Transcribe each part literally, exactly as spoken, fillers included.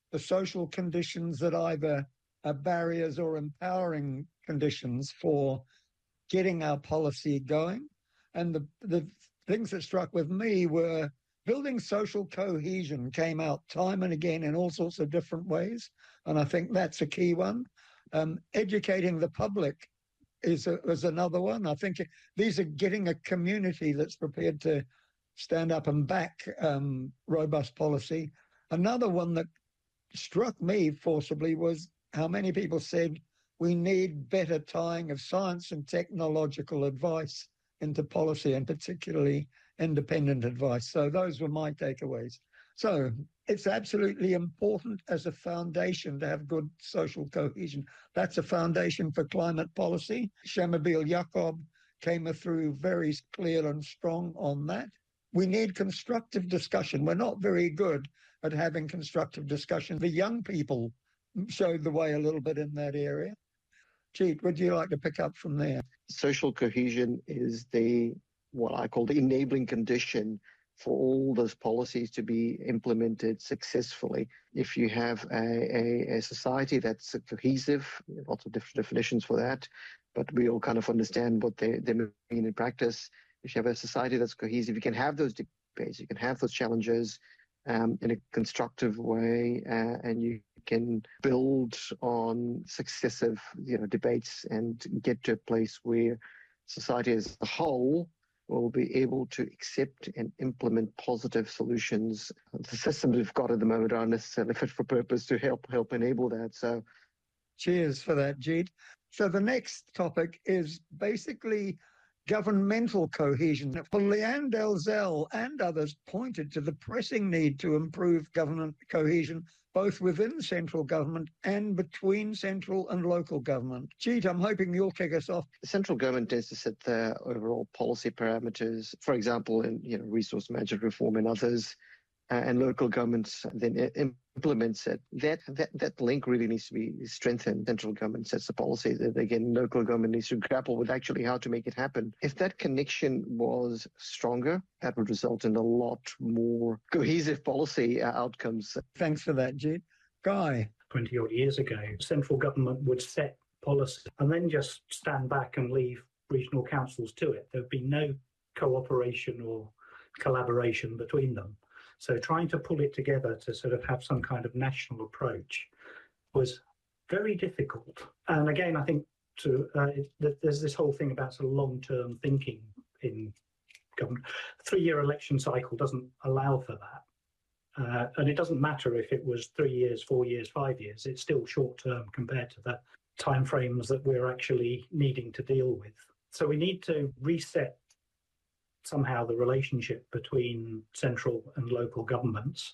the social conditions that either are barriers or empowering conditions for getting our policy going. And the, the things that struck with me were building social cohesion came out time and again in all sorts of different ways. And I think that's a key one. Um, educating the public is, a, is another one. I think these are getting a community that's prepared to stand up and back um, robust policy. Another one that struck me forcibly was how many people said we need better tying of science and technological advice into policy, and particularly independent advice. So those were my takeaways. So it's absolutely important as a foundation to have good social cohesion. That's a foundation for climate policy. Shamubeel Yaqub came through very clear and strong on that. We need constructive discussion. We're not very good at having constructive discussion. The young people showed the way a little bit in that area. Jeet, would you like to pick up from there? Social cohesion is the, what I call the enabling condition for all those policies to be implemented successfully. If you have a, a, a society that's cohesive, lots of different definitions for that, but we all kind of understand what they, they mean in practice. If you have a society that's cohesive, you can have those debates, you can have those challenges um, in a constructive way, uh, and you can build on successive, you know, debates and get to a place where society as a whole will be able to accept and implement positive solutions. The systems we've got at the moment aren't necessarily fit for purpose to help help enable that. So, cheers for that, Jeet. So the next topic is basically governmental cohesion. Well, Leanne Dalzell and others pointed to the pressing need to improve government cohesion, both within central government and between central and local government. Jeet, I'm hoping you'll kick us off. The central government tends to set the overall policy parameters, for example, in you know resource management reform and others, uh, and local governments then implements it. That, that that link really needs to be strengthened. Central government sets the policy. That again, local government needs to grapple with actually how to make it happen. If that connection was stronger, that would result in a lot more cohesive policy uh, outcomes. Thanks for that, Jeet. Guy? twenty odd years ago, central government would set policy and then just stand back and leave regional councils to it. There would be no cooperation or collaboration between them. So trying to pull it together to sort of have some kind of national approach was very difficult. And again, I think to, uh, it, there's this whole thing about sort of long-term thinking in government. A three-year election cycle doesn't allow for that. Uh, and it doesn't matter if it was three years, four years, five years. It's still short-term compared to the timeframes that we're actually needing to deal with. So we need to reset somehow the relationship between central and local governments.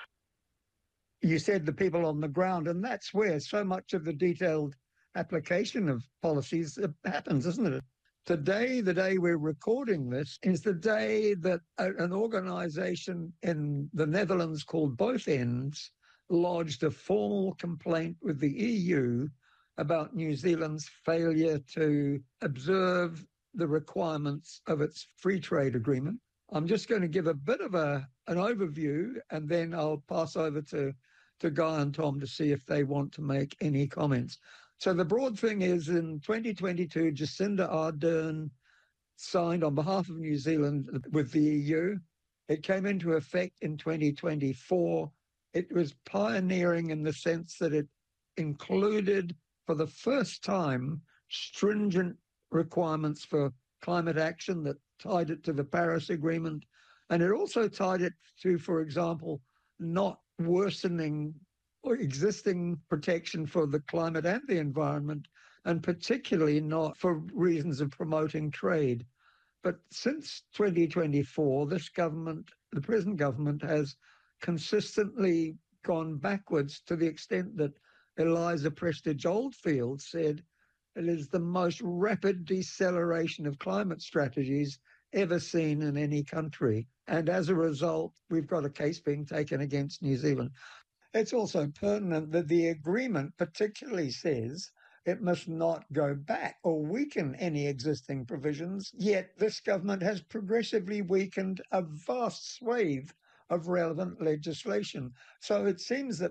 You said the people on the ground, and that's where so much of the detailed application of policies happens, isn't it? Today, the day we're recording this, is the day that an organisation in the Netherlands called Both Ends lodged a formal complaint with the E U about New Zealand's failure to observe the requirements of its free trade agreement. I'm just going to give a bit of a an overview, and then I'll pass over to, to Guy and Tom to see if they want to make any comments. So the broad thing is, in twenty twenty-two, Jacinda Ardern signed on behalf of New Zealand with the E U. It came into effect in twenty twenty-four. It was pioneering in the sense that it included, for the first time, stringent requirements for climate action that tied it to the Paris Agreement. And it also tied it to, for example, not worsening or existing protection for the climate and the environment, and particularly not for reasons of promoting trade. But since twenty twenty-four, this government, the present government, has consistently gone backwards to the extent that Eliza Prestige Oldfield said it is the most rapid deceleration of climate strategies ever seen in any country. And as a result, we've got a case being taken against New Zealand. It's also pertinent that the agreement particularly says it must not go back or weaken any existing provisions, yet this government has progressively weakened a vast swathe of relevant legislation. So it seems that